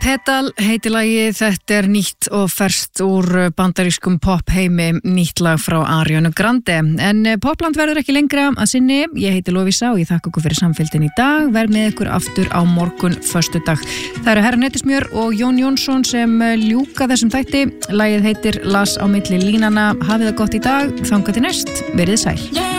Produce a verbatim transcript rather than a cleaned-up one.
Pedal heiti lagið, þetta er nýtt og ferskt úr bandarískum popheimi, nýtt lag frá Ariana Grande. En Popland verður ekki lengra að sinni, ég heiti Lovísa og ég þakka ykkur fyrir samfylgdin í dag, verð með ykkur aftur á morgun föstudag. Það eru Herra Nettismjör og Jón Jónsson sem ljúka þessum þætti, lagið heitir Las á milli línana, hafið það gott í dag, þangað til næst, verið sæl.